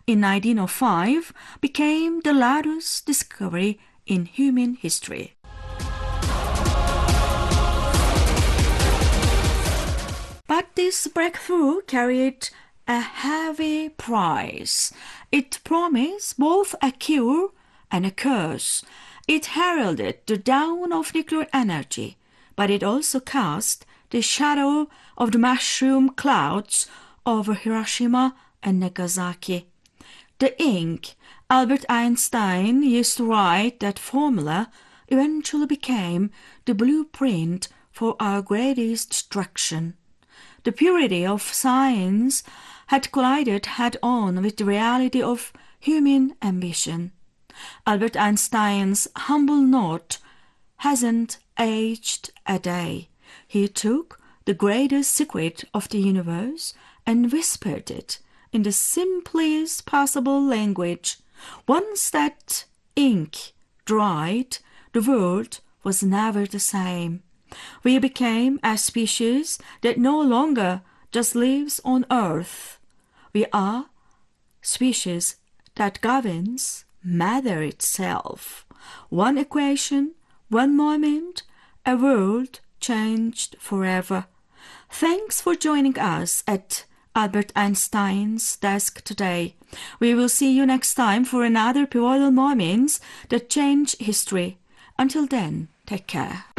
in 1905 became the largest discovery in human history. But this breakthrough carried a heavy price. It promised both a cure and a curse. It heralded the dawn of nuclear energy, but it also cast the shadow of the mushroom clouds over Hiroshima and Nagasaki. The ink Albert Einstein used to write that formula eventually became the blueprint for our greatest destruction. The purity of science had collided head-on with the reality of human ambition. Albert Einstein's humble note hasn't aged a day. He took the greatest secret of the universe and whispered it in the simplest possible language. Once that ink dried, the world was never the same. We became a species that no longer just lives on Earth. We are a species that governs matter itself. One equation, one moment, a world changed forever. Thanks for joining us at Albert Einstein's desk today. We will see you next time for another pivotal moments that change history. Until then, take care.